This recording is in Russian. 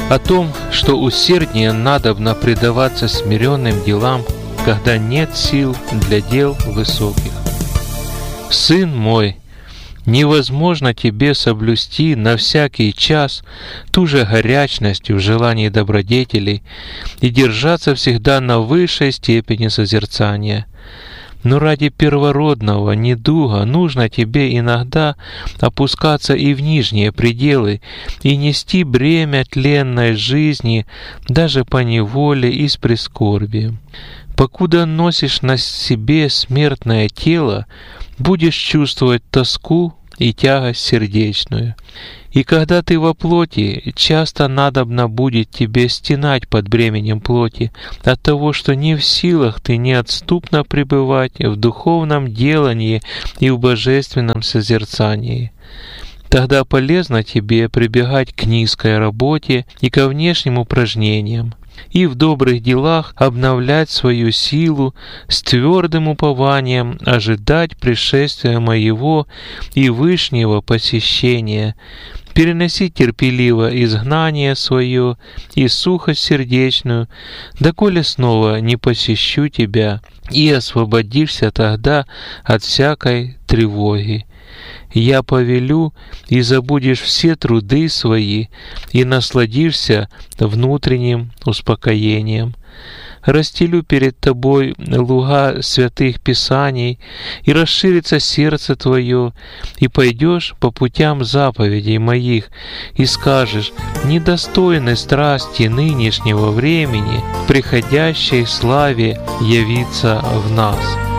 о том, что усерднее надобно предаваться смиренным делам, когда нет сил для дел высоких. Сын мой, невозможно тебе соблюсти на всякий час ту же горячность в желании добродетелей и держаться всегда на высшей степени созерцания. Но ради первородного недуга нужно тебе иногда опускаться и в нижние пределы и нести бремя тленной жизни даже по неволе и с прискорбием. Покуда носишь на себе смертное тело, будешь чувствовать тоску и тягость сердечную. И когда ты во плоти, часто надобно будет тебе стенать под бременем плоти от того, что не в силах ты неотступно пребывать в духовном делании и в божественном созерцании. Тогда полезно тебе прибегать к низкой работе и ко внешним упражнениям, и в добрых делах обновлять свою силу с твердым упованием ожидать пришествия моего и вышнего посещения, переносить терпеливо изгнание свое и сухость сердечную, доколе снова не посещу тебя, и освободишься тогда от всякой тревоги. Я повелю, и забудешь все труды свои, и насладишься внутренним успокоением. Расстелю перед тобой луга святых писаний, и расширится сердце твое, и пойдешь по путям заповедей моих, и скажешь: недостойны страсти нынешнего времени, в приходящей славе явиться в нас.